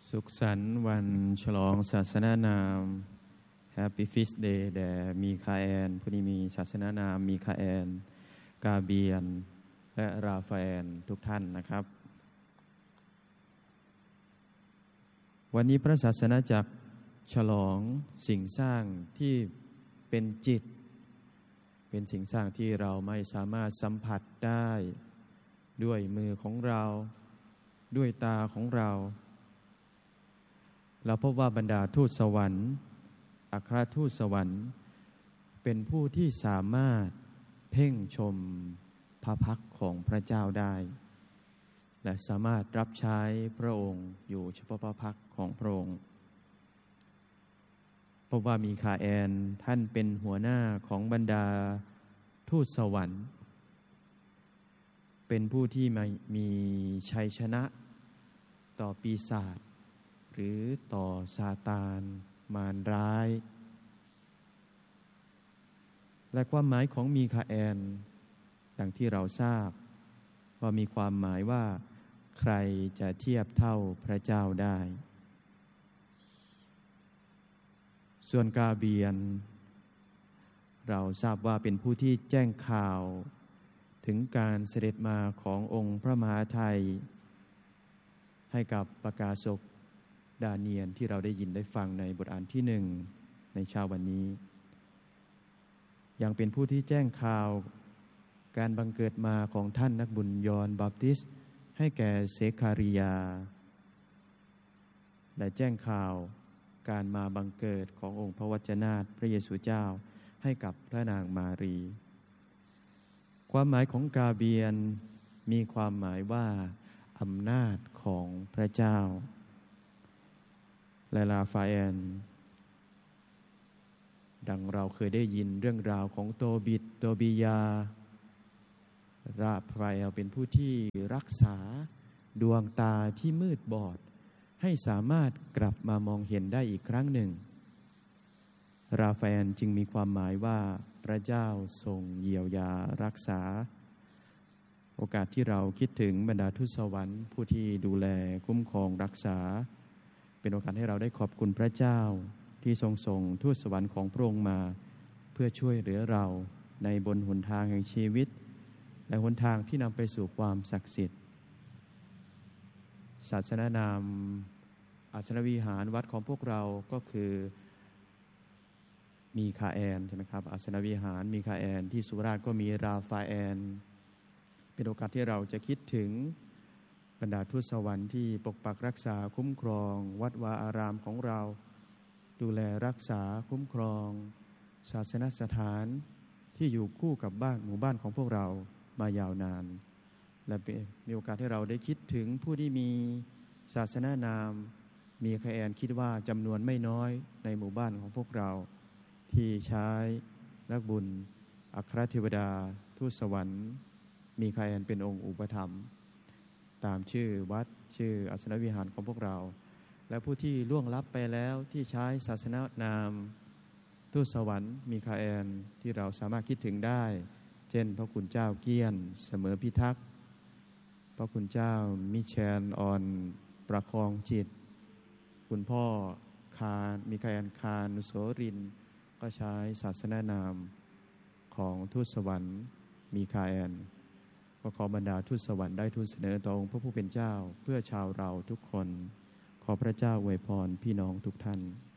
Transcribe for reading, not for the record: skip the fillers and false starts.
สุขสันต์วันฉลองศาสนานาม Happy Feast Day แด่มีคาแอนผู้นี้มีศาสนานามมีคาแอนกาเบียนและราฟาแอนทุกท่านนะครับวันนี้พระศาสนาจักรฉลองสิ่งสร้างที่เป็นจิตเป็นสิ่งสร้างที่เราไม่สามารถสัมผัสได้ด้วยมือของเราด้วยตาของเราพบว่าบรรดาทูตสวรรค์อัครทูตสวรรค์เป็นผู้ที่สามารถเพ่งชมพระพักตร์ของพระเจ้าได้และสามารถรับใช้พระองค์อยู่เฉพาะพระพักตร์ของพระองค์พบว่ามีคาแอนท่านเป็นหัวหน้าของบรรดาทูตสวรรค์เป็นผู้ที่มีชัยชนะต่อปีศาจหรือต่อซาตานมารร้ายและความหมายของมีคาแอนดังที่เราทราบว่ามีความหมายว่าใครจะเทียบเท่าพระเจ้าได้ส่วนกาเบียนเราทราบว่าเป็นผู้ที่แจ้งข่าวถึงการเสด็จมาขององค์พระมหาไทยให้กับประกาศกดาเนียลที่เราได้ยินได้ฟังในบทอ่านที่1ในเช้าวันนี้ยังเป็นผู้ที่แจ้งข่าวการบังเกิดมาของท่านนักบุญยอห์นบัพติสต์ให้แก่เซคาริยาและแจ้งข่าวการมาบังเกิดขององค์พระวจนะพระเยซูเจ้าให้กับพระนางมารีความหมายของกาเบียนมีความหมายว่าอำนาจของพระเจ้าและลาฟาแอนดังเราเคยได้ยินเรื่องราวของโตบิดโตบิยาราฟาแอลเป็นผู้ที่รักษาดวงตาที่มืดบอดให้สามารถกลับมามองเห็นได้อีกครั้งหนึ่งราฟาแอลจึงมีความหมายว่าพระเจ้าทรงเยียวยารักษาโอกาสที่เราคิดถึงบรรดาทูตสวรรค์ผู้ที่ดูแลคุ้มครองรักษาเป็นโอกาสให้เราได้ขอบคุณพระเจ้าที่ทรงส่งทูตสวรรค์ของพระองค์มาเพื่อช่วยเหลือเราในบนหนทางแห่งชีวิตและหนทางที่นำไปสู่ความศักดิ์สิทธิ์ศาสนานามอาสนวิหารวัดของพวกเราก็คือมีคาแอนใช่ไหมครับอาสนวิหารมีคาแอนที่สุราษฎร์ก็มีราฟาแอนเป็นโอกาสที่เราจะคิดถึงบรรดาทูตสวรรค์ที่ปกปักรักษาคุ้มครองวัดวาอารามของเราดูแลรักษาคุ้มครองศาสนสถานที่อยู่คู่กับบ้านหมู่บ้านของพวกเรามายาวนานและมีโอกาสให้เราได้คิดถึงผู้ที่มีศาสนานามมีคาแอนคิดว่าจำนวนไม่น้อยในหมู่บ้านของพวกเราที่ใช้นักบุญอัครเทวดาทูตสวรรค์มีคาแอนเป็นองค์อุปถัมภ์ตามชื่อวัดชื่ออาสนวิหารของพวกเราและผู้ที่ล่วงลับไปแล้วที่ใช้ศาสนานามทูตสวรรค์มีคาแอนที่เราสามารถคิดถึงได้เช่นพระคุณเจ้าเกี้ยนเสมอพิทักษ์พระคุณเจ้ามิเชลออนประคองจิตคุณพ่อคารมีคาแอนคารนุโสรินก็ใช้ศาสนานามของทูตสวรรค์มีคาแอนก็ขอบรรดาทูตสวรรค์ได้ทูลเสนอต่อองค์พระผู้เป็นเจ้าเพื่อชาวเราทุกคนขอพระเจ้าอวยพรพี่น้องทุกท่าน